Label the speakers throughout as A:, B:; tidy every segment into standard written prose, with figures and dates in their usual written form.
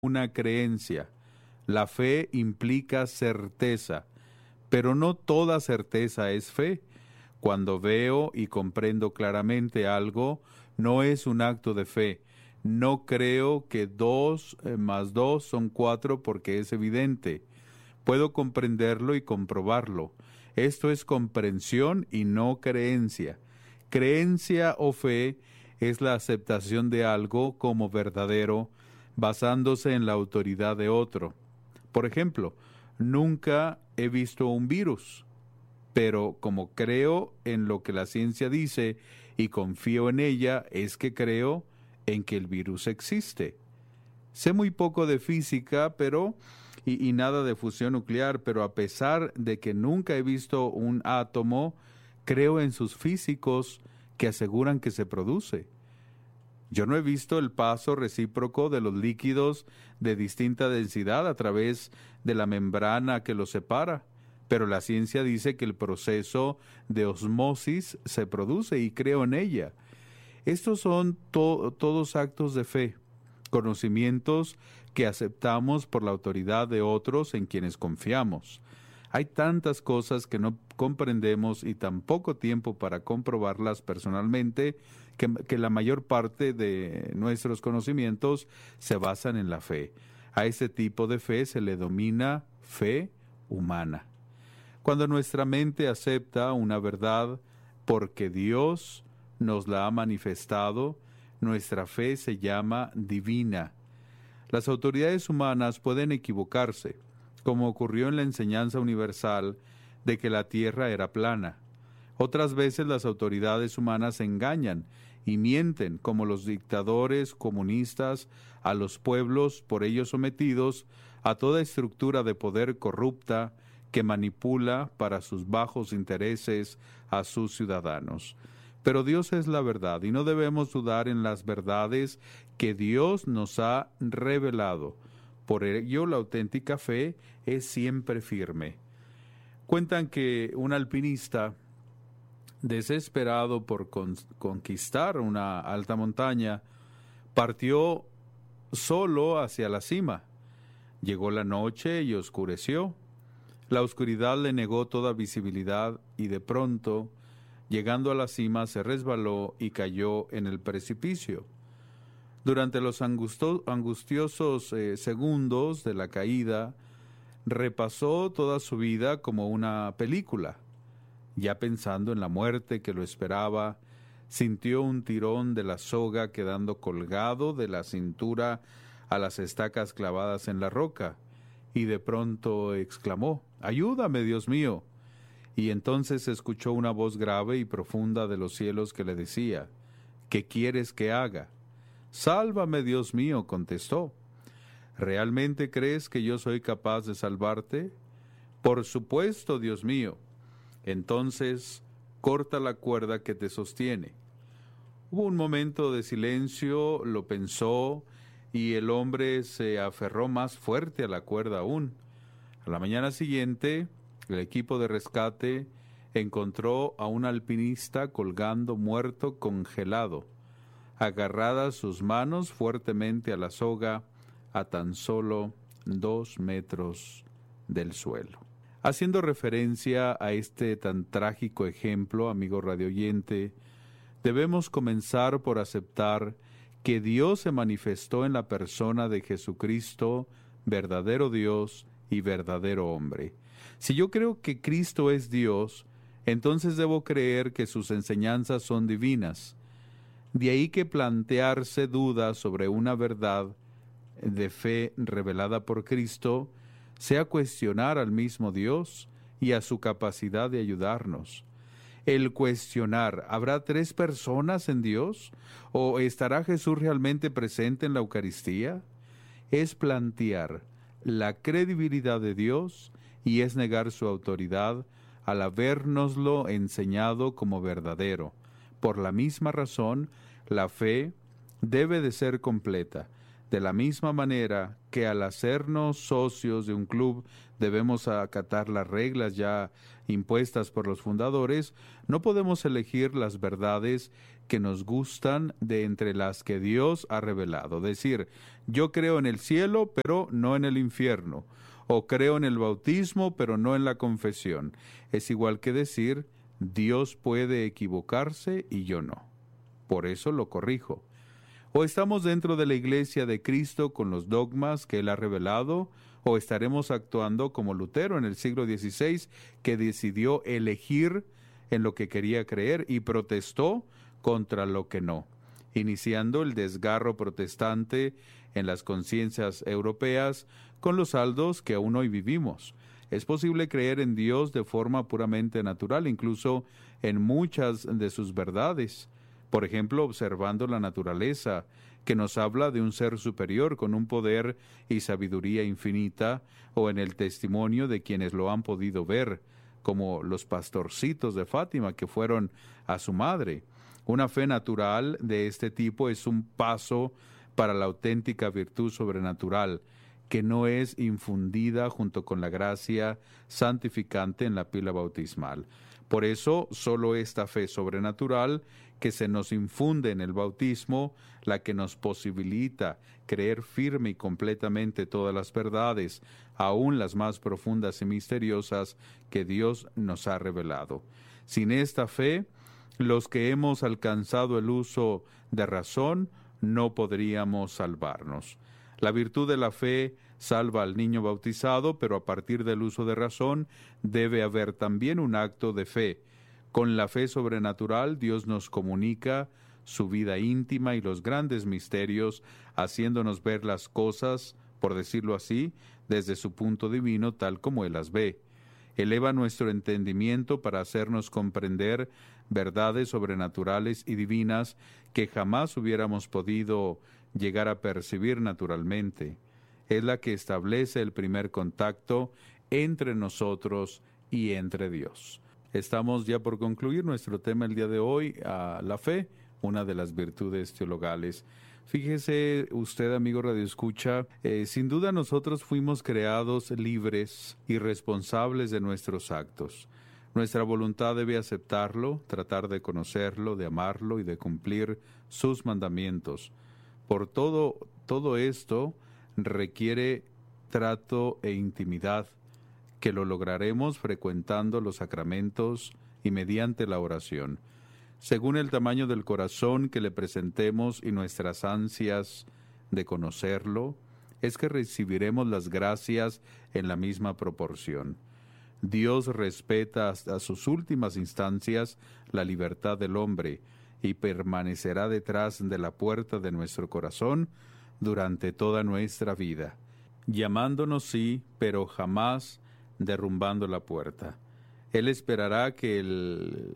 A: una creencia. La fe implica certeza, pero no toda certeza es fe. Cuando veo y comprendo claramente algo, no es un acto de fe. No creo que 2 más 2 son 4 porque es evidente. Puedo comprenderlo y comprobarlo. Esto es comprensión y no creencia. Creencia o fe es la aceptación de algo como verdadero, basándose en la autoridad de otro. Por ejemplo, nunca he visto un virus, pero como creo en lo que la ciencia dice y confío en ella, es que creo en que el virus existe. Sé muy poco de física, y nada de fusión nuclear, pero a pesar de que nunca he visto un átomo, creo en sus físicos que aseguran que se produce. Yo no he visto el paso recíproco de los líquidos de distinta densidad a través de la membrana que los separa, pero la ciencia dice que el proceso de osmosis se produce y creo en ella. Estos son todos actos de fe, conocimientos que aceptamos por la autoridad de otros en quienes confiamos. Hay tantas cosas que no comprendemos y tan poco tiempo para comprobarlas personalmente que la mayor parte de nuestros conocimientos se basan en la fe. A ese tipo de fe se le denomina fe humana. Cuando nuestra mente acepta una verdad porque Dios nos la ha manifestado, nuestra fe se llama divina. Las autoridades humanas pueden equivocarse, como ocurrió en la enseñanza universal de que la Tierra era plana. Otras veces las autoridades humanas engañan y mienten, como los dictadores comunistas, a los pueblos por ellos sometidos a toda estructura de poder corrupta que manipula para sus bajos intereses a sus ciudadanos. Pero Dios es la verdad y no debemos dudar en las verdades que Dios nos ha revelado. Por ello, la auténtica fe es siempre firme. Cuentan que un alpinista, desesperado por conquistar una alta montaña, partió solo hacia la cima. Llegó la noche y oscureció. La oscuridad le negó toda visibilidad y de pronto, llegando a la cima, se resbaló y cayó en el precipicio. Durante los angustiosos segundos de la caída, repasó toda su vida como una película. Ya pensando en la muerte que lo esperaba, sintió un tirón de la soga quedando colgado de la cintura a las estacas clavadas en la roca, y de pronto exclamó: «¡Ayúdame, Dios mío!». Y entonces escuchó una voz grave y profunda de los cielos que le decía: «¿Qué quieres que haga?». «Sálvame, Dios mío», contestó. «¿Realmente crees que yo soy capaz de salvarte?». «Por supuesto, Dios mío». «Entonces, corta la cuerda que te sostiene». Hubo un momento de silencio, lo pensó, y el hombre se aferró más fuerte a la cuerda aún. A la mañana siguiente, el equipo de rescate encontró a un alpinista colgando muerto congelado, agarradas sus manos fuertemente a la soga a tan solo 2 metros del suelo. Haciendo referencia a este tan trágico ejemplo, amigo radioyente, debemos comenzar por aceptar que Dios se manifestó en la persona de Jesucristo, verdadero Dios y verdadero hombre. Si yo creo que Cristo es Dios, entonces debo creer que sus enseñanzas son divinas. De ahí que plantearse dudas sobre una verdad de fe revelada por Cristo sea cuestionar al mismo Dios y a su capacidad de ayudarnos. El cuestionar: ¿habrá 3 personas en Dios? ¿O estará Jesús realmente presente en la Eucaristía? Es plantear la credibilidad de Dios y es negar su autoridad al habérnoslo enseñado como verdadero. Por la misma razón, la fe debe de ser completa. De la misma manera que al hacernos socios de un club debemos acatar las reglas ya impuestas por los fundadores, no podemos elegir las verdades que nos gustan de entre las que Dios ha revelado. Decir, yo creo en el cielo, pero no en el infierno. O creo en el bautismo, pero no en la confesión. Es igual que decir, Dios puede equivocarse y yo no. Por eso lo corrijo. O estamos dentro de la iglesia de Cristo con los dogmas que Él ha revelado, o estaremos actuando como Lutero en el siglo XVI, que decidió elegir en lo que quería creer y protestó contra lo que no, iniciando el desgarro protestante en las conciencias europeas con los saldos que aún hoy vivimos. Es posible creer en Dios de forma puramente natural, incluso en muchas de sus verdades. Por ejemplo, observando la naturaleza, que nos habla de un ser superior con un poder y sabiduría infinita, o en el testimonio de quienes lo han podido ver, como los pastorcitos de Fátima que fueron a su madre. Una fe natural de este tipo es un paso para la auténtica virtud sobrenatural, que no es infundida junto con la gracia santificante en la pila bautismal. Por eso, solo esta fe sobrenatural que se nos infunde en el bautismo, la que nos posibilita creer firme y completamente todas las verdades, aun las más profundas y misteriosas que Dios nos ha revelado. Sin esta fe, los que hemos alcanzado el uso de razón, no podríamos salvarnos. La virtud de la fe salva al niño bautizado, pero a partir del uso de razón debe haber también un acto de fe. Con la fe sobrenatural, Dios nos comunica su vida íntima y los grandes misterios, haciéndonos ver las cosas, por decirlo así, desde su punto divino, tal como Él las ve. Eleva nuestro entendimiento para hacernos comprender verdades sobrenaturales y divinas que jamás hubiéramos podido llegar a percibir naturalmente. Es la que establece el primer contacto entre nosotros y entre Dios. Estamos ya por concluir nuestro tema el día de hoy, la fe, una de las virtudes teologales. Fíjese usted, amigo Radio Escucha, sin duda nosotros fuimos creados libres y responsables de nuestros actos. Nuestra voluntad debe aceptarlo, tratar de conocerlo, de amarlo y de cumplir sus mandamientos. Por todo esto requiere trato e intimidad, que lo lograremos frecuentando los sacramentos y mediante la oración. Según el tamaño del corazón que le presentemos y nuestras ansias de conocerlo, es que recibiremos las gracias en la misma proporción. Dios respeta hasta sus últimas instancias la libertad del hombre y permanecerá detrás de la puerta de nuestro corazón durante toda nuestra vida, llamándonos sí, pero jamás derrumbando la puerta. Él esperará que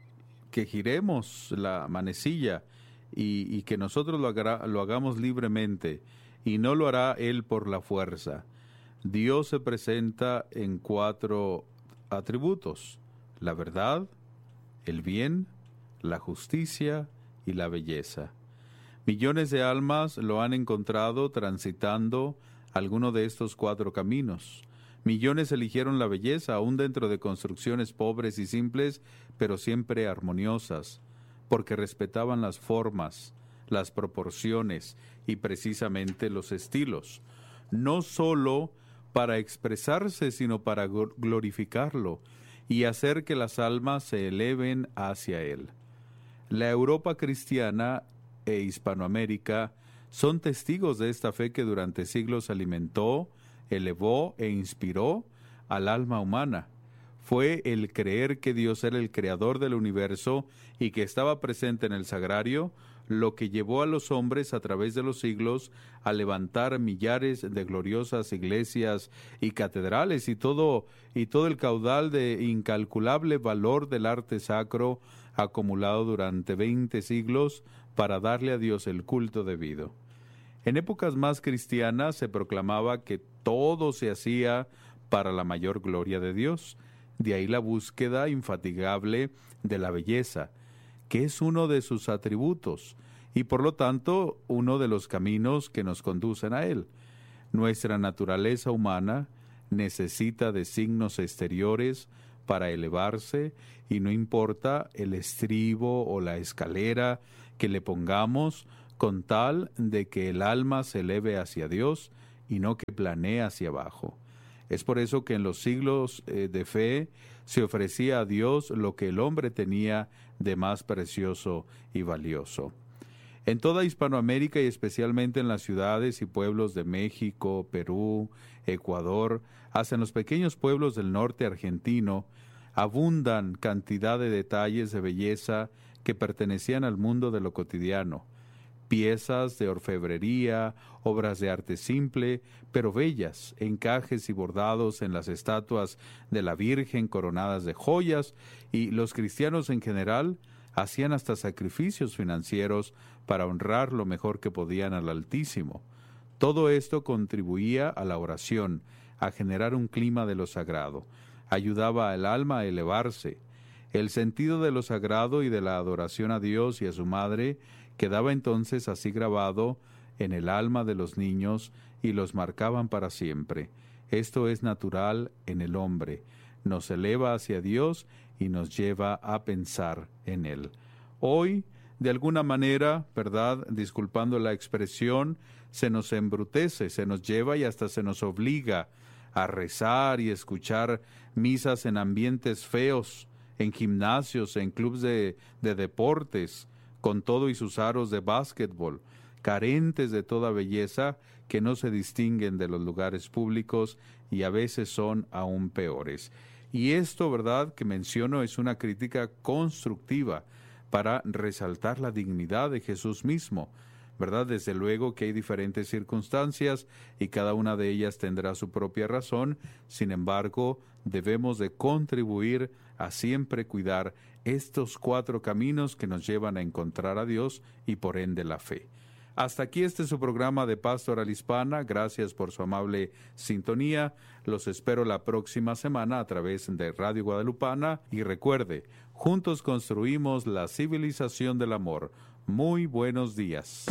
A: giremos la manecilla y que nosotros lo hagamos libremente, y no lo hará Él por la fuerza. Dios se presenta en 4 atributos: la verdad, el bien, la justicia y la belleza. Millones de almas lo han encontrado transitando alguno de estos 4 caminos. Millones eligieron la belleza, aún dentro de construcciones pobres y simples, pero siempre armoniosas, porque respetaban las formas, las proporciones y precisamente los estilos, no sólo para expresarse, sino para glorificarlo y hacer que las almas se eleven hacia Él. La Europa cristiana e Hispanoamérica son testigos de esta fe que durante siglos alimentó, elevó e inspiró al alma humana. Fue el creer que Dios era el creador del universo y que estaba presente en el sagrario lo que llevó a los hombres a través de los siglos a levantar millares de gloriosas iglesias y catedrales y todo el caudal de incalculable valor del arte sacro acumulado durante 20 siglos para darle a Dios el culto debido. En épocas más cristianas se proclamaba que todo se hacía para la mayor gloria de Dios. De ahí la búsqueda infatigable de la belleza, que es uno de sus atributos y por lo tanto uno de los caminos que nos conducen a Él. Nuestra naturaleza humana necesita de signos exteriores para elevarse, y no importa el estribo o la escalera que le pongamos, con tal de que el alma se eleve hacia Dios y no que planee hacia abajo. Es por eso que en los siglos de fe se ofrecía a Dios lo que el hombre tenía de más precioso y valioso. En toda Hispanoamérica y especialmente en las ciudades y pueblos de México, Perú, Ecuador, hasta en los pequeños pueblos del norte argentino, abundan cantidad de detalles de belleza que pertenecían al mundo de lo cotidiano. Piezas de orfebrería, obras de arte simple, pero bellas, encajes y bordados en las estatuas de la Virgen coronadas de joyas, y los cristianos en general hacían hasta sacrificios financieros para honrar lo mejor que podían al Altísimo. Todo esto contribuía a la oración, a generar un clima de lo sagrado, ayudaba al alma a elevarse. El sentido de lo sagrado y de la adoración a Dios y a su Madre quedaba entonces así grabado en el alma de los niños y los marcaban para siempre. Esto es natural en el hombre, nos eleva hacia Dios y nos lleva a pensar en Él. Hoy, de alguna manera, ¿verdad?, disculpando la expresión, se nos embrutece, se nos lleva y hasta se nos obliga a rezar y escuchar misas en ambientes feos, en gimnasios, en clubes de deportes, con todo y sus aros de básquetbol, carentes de toda belleza, que no se distinguen de los lugares públicos y a veces son aún peores. Y esto, ¿verdad?, que menciono es una crítica constructiva para resaltar la dignidad de Jesús mismo, ¿verdad? Desde luego que hay diferentes circunstancias y cada una de ellas tendrá su propia razón. Sin embargo, debemos de contribuir a siempre cuidar estos 4 caminos que nos llevan a encontrar a Dios y por ende la fe. Hasta aquí este es su programa de Pastoral Hispana. Gracias por su amable sintonía. Los espero la próxima semana a través de Radio Guadalupana. Y recuerde, juntos construimos la civilización del amor. Muy buenos días.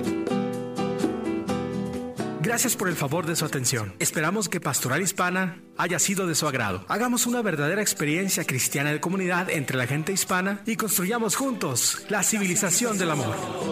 B: Gracias por el favor de su atención. Esperamos que Pastoral Hispana haya sido de su agrado. Hagamos una verdadera experiencia cristiana de comunidad entre la gente hispana y construyamos juntos la civilización del amor.